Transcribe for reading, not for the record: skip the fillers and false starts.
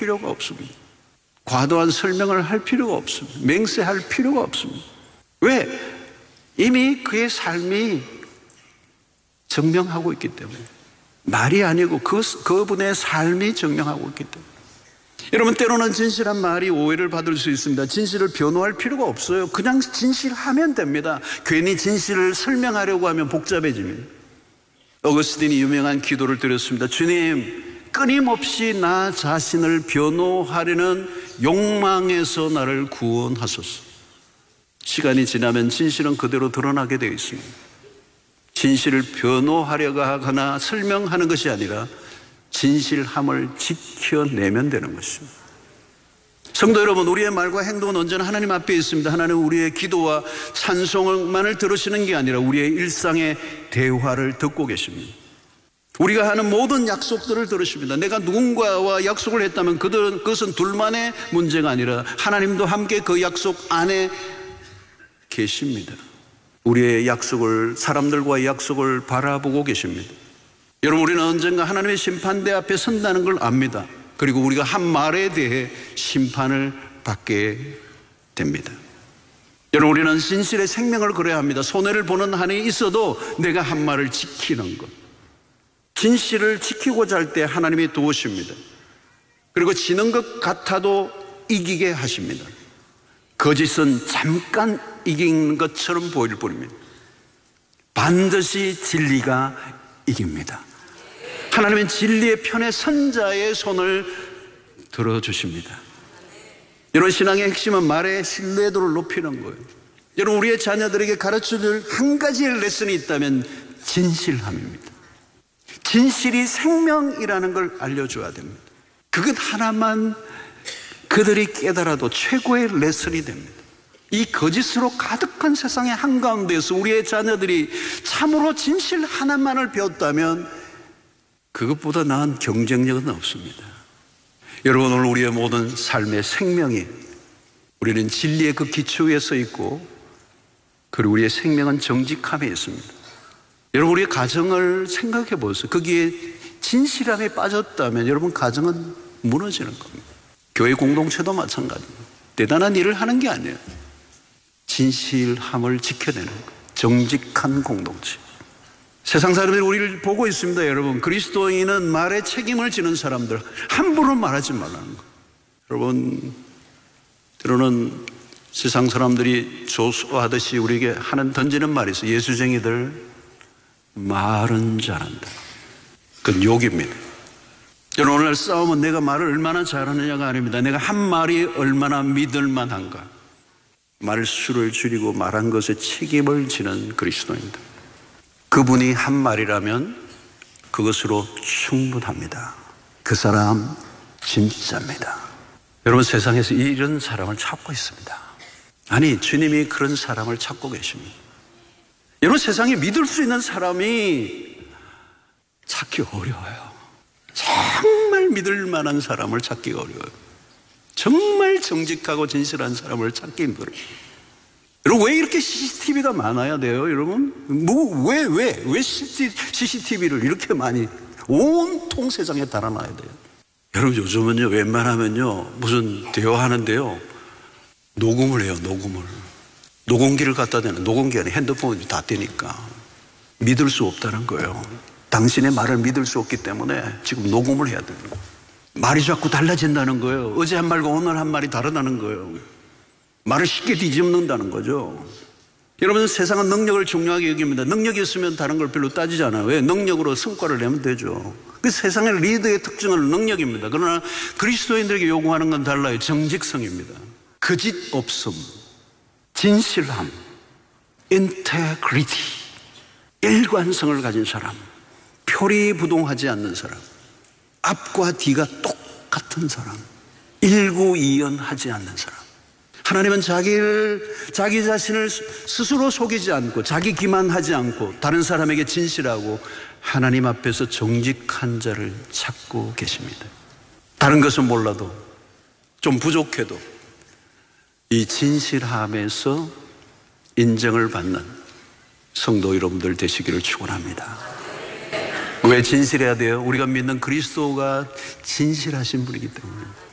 필요가 없습니다. 과도한 설명을 할 필요가 없습니다. 맹세할 필요가 없습니다. 왜? 이미 그의 삶이 증명하고 있기 때문에. 말이 아니고 그분의 삶이 증명하고 있기 때문에. 여러분, 때로는 진실한 말이 오해를 받을 수 있습니다. 진실을 변호할 필요가 없어요. 그냥 진실하면 됩니다. 괜히 진실을 설명하려고 하면 복잡해집니다. 어거스틴이 유명한 기도를 드렸습니다. 주님, 끊임없이 나 자신을 변호하려는 욕망에서 나를 구원하소서. 시간이 지나면 진실은 그대로 드러나게 되어 있습니다. 진실을 변호하려고 하거나 설명하는 것이 아니라 진실함을 지켜내면 되는 것입니다. 성도 여러분, 우리의 말과 행동은 언제나 하나님 앞에 있습니다. 하나님은 우리의 기도와 찬송만을 들으시는 게 아니라 우리의 일상의 대화를 듣고 계십니다. 우리가 하는 모든 약속들을 들으십니다. 내가 누군가와 약속을 했다면 그것은 둘만의 문제가 아니라 하나님도 함께 그 약속 안에 계십니다. 우리의 약속을, 사람들과의 약속을 바라보고 계십니다. 여러분, 우리는 언젠가 하나님의 심판대 앞에 선다는 걸 압니다. 그리고 우리가 한 말에 대해 심판을 받게 됩니다. 여러분, 우리는 진실의 생명을 걸어야 합니다. 손해를 보는 한이 있어도 내가 한 말을 지키는 것. 진실을 지키고자 할 때 하나님이 도우십니다. 그리고 지는 것 같아도 이기게 하십니다. 거짓은 잠깐 이긴 것처럼 보일 뿐입니다. 반드시 진리가 이깁니다. 하나님은 진리의 편에 선 자의 손을 들어주십니다. 여러분, 신앙의 핵심은 말의 신뢰도를 높이는 거예요. 여러분, 우리의 자녀들에게 가르쳐줄 한 가지의 레슨이 있다면 진실함입니다. 진실이 생명이라는 걸 알려줘야 됩니다. 그것 하나만 그들이 깨달아도 최고의 레슨이 됩니다. 이 거짓으로 가득한 세상의 한가운데서 우리의 자녀들이 참으로 진실 하나만을 배웠다면 그것보다 나은 경쟁력은 없습니다. 여러분, 오늘 우리의 모든 삶의 생명이, 우리는 진리의 그 기초 위에 서 있고, 그리고 우리의 생명은 정직함에 있습니다. 여러분, 우리의 가정을 생각해 보세요. 거기에 진실함에 빠졌다면 여러분, 가정은 무너지는 겁니다. 교회 공동체도 마찬가지입니다. 대단한 일을 하는 게 아니에요. 진실함을 지켜내는 거예요. 정직한 공동체. 세상 사람들이 우리를 보고 있습니다. 여러분, 그리스도인은 말에 책임을 지는 사람들, 함부로 말하지 말라는 거예요. 여러분, 때로는 세상 사람들이 조소하듯이 우리에게 던지는 말이 있어요. 예수쟁이들 말은 잘한다. 그건 욕입니다. 여러분, 오늘 싸움은 내가 말을 얼마나 잘하느냐가 아닙니다. 내가 한 말이 얼마나 믿을만한가. 말수를 줄이고 말한 것에 책임을 지는 그리스도입니다. 그분이 한 말이라면 그것으로 충분합니다. 그 사람 진짜입니다. 여러분, 세상에서 이런 사람을 찾고 있습니다. 아니, 주님이 그런 사람을 찾고 계십니다. 여러분, 세상에 믿을 수 있는 사람이 찾기 어려워요. 정말 믿을 만한 사람을 찾기가 어려워요. 정말 정직하고 진실한 사람을 찾기 힘들어요. 여러분, 왜 이렇게 CCTV가 많아야 돼요, 여러분? 왜 CCTV를 이렇게 많이 온통 세상에 달아놔야 돼요? 여러분, 요즘은요, 웬만하면요, 무슨 대화하는데요, 녹음을 해요, 녹음을. 녹음기를 갖다 대는, 녹음기 안에 핸드폰이 다 되니까 믿을 수 없다는 거예요. 당신의 말을 믿을 수 없기 때문에 지금 녹음을 해야 되는 거예요. 말이 자꾸 달라진다는 거예요. 어제 한 말과 오늘 한 말이 다르다는 거예요. 말을 쉽게 뒤집는다는 거죠. 여러분, 세상은 능력을 중요하게 여깁니다. 능력이 있으면 다른 걸 별로 따지지 않아요. 왜? 능력으로 성과를 내면 되죠. 그 세상의 리더의 특징은 능력입니다. 그러나 그리스도인들에게 요구하는 건 달라요. 정직성입니다. 거짓 없음, 진실함, integrity, 일관성을 가진 사람, 표리부동하지 않는 사람, 앞과 뒤가 똑같은 사람, 일구이연하지 않는 사람. 하나님은 자기 자신을 스스로 속이지 않고 자기 기만하지 않고 다른 사람에게 진실하고 하나님 앞에서 정직한 자를 찾고 계십니다. 다른 것은 몰라도 좀 부족해도 이 진실함에서 인정을 받는 성도 여러분들 되시기를 축원합니다. 왜 진실해야 돼요? 우리가 믿는 그리스도가 진실하신 분이기 때문에.